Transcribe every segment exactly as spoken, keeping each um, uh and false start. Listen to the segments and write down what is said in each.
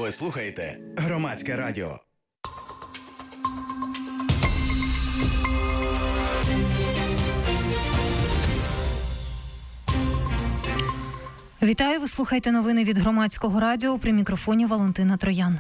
Ви слухаєте Громадське радіо. Вітаю, ви слухаєте новини від Громадського радіо. При мікрофоні Валентина Троян.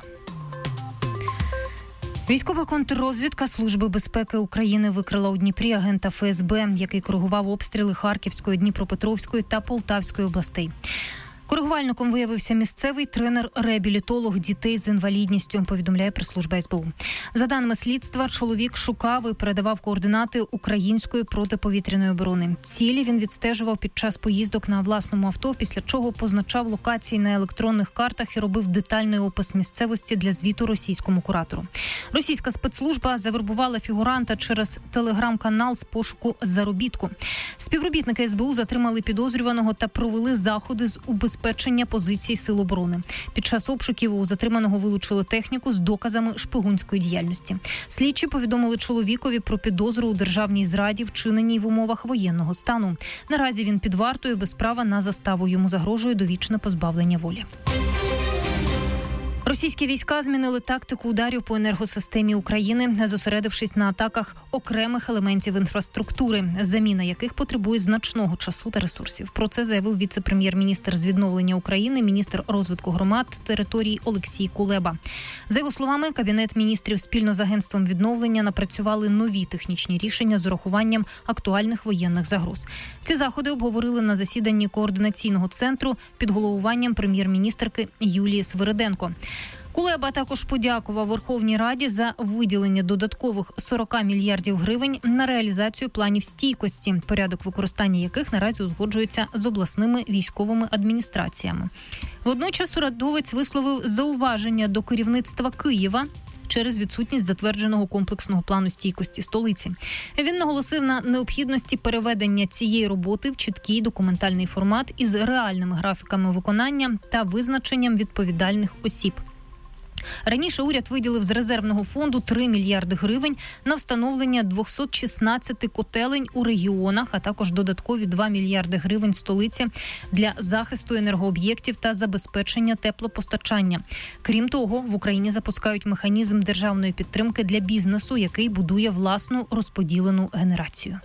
Військова контррозвідка Служби безпеки України викрила у Дніпрі агента Еф Ес Бе, який коригував обстріли Харківської, Дніпропетровської та Полтавської областей. Коригувальником виявився місцевий тренер-реабілітолог дітей з інвалідністю, повідомляє прес-служба ес бе у. За даними слідства, чоловік шукав і передавав координати української протиповітряної оборони. Цілі він відстежував під час поїздок на власному авто, після чого позначав локації на електронних картах і робив детальний опис місцевості для звіту російському куратору. Російська спецслужба завербувала фігуранта через телеграм-канал з пошуку заробітку. Співробітники ес бе у затримали підозрюваного та провели заходи з убезпечення позицій сил оборони. Під час обшуків у затриманого вилучили техніку з доказами шпигунської діяльності. Слідчі повідомили чоловікові про підозру у державній зраді, вчиненій в умовах воєнного стану. Наразі він під вартою без права на заставу. Йому загрожує довічне позбавлення волі. Російські війська змінили тактику ударів по енергосистемі України, зосередившись на атаках окремих елементів інфраструктури, заміна яких потребує значного часу та ресурсів. Про це заявив віце-прем'єр-міністр з відновлення України, міністр розвитку громад територій Олексій Кулеба. За його словами, Кабінет міністрів спільно з Агентством відновлення напрацювали нові технічні рішення з урахуванням актуальних воєнних загроз. Ці заходи обговорили на засіданні координаційного центру під головуванням прем'єр-міністерки Юлії Свириденко. Кулеба також подякував Верховній Раді за виділення додаткових сорок мільярдів гривень на реалізацію планів стійкості, порядок використання яких наразі узгоджується з обласними військовими адміністраціями. Водночас урядовець висловив зауваження до керівництва Києва через відсутність затвердженого комплексного плану стійкості столиці. Він наголосив на необхідності переведення цієї роботи в чіткий документальний формат із реальними графіками виконання та визначенням відповідальних осіб. Раніше уряд виділив з резервного фонду три мільярди гривень на встановлення двісті шістнадцять котелень у регіонах, а також додаткові два мільярди гривень столиці для захисту енергооб'єктів та забезпечення теплопостачання. Крім того, в Україні запускають механізм державної підтримки для бізнесу, який будує власну розподілену генерацію.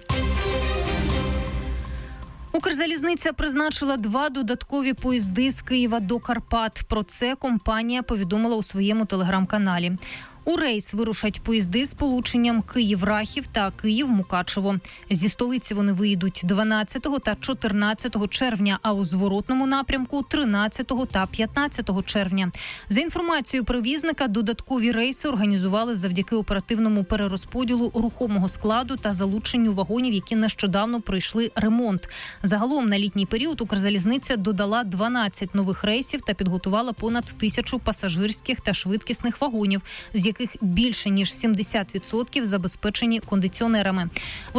Укрзалізниця призначила два додаткові поїзди з Києва до Карпат. Про це компанія повідомила у своєму телеграм-каналі. У рейс вирушать поїзди з полученням Київ-Рахів та Київ-Мукачево. Зі столиці вони виїдуть дванадцятого та чотирнадцятого червня, а у зворотному напрямку – тринадцятого та п'ятнадцятого червня. За інформацією перевізника, додаткові рейси організували завдяки оперативному перерозподілу рухомого складу та залученню вагонів, які нещодавно пройшли ремонт. Загалом на літній період Укрзалізниця додала дванадцять нових рейсів та підготувала понад тисячу пасажирських та швидкісних вагонів, з яких більше ніж сімдесят відсотків забезпечені кондиціонерами.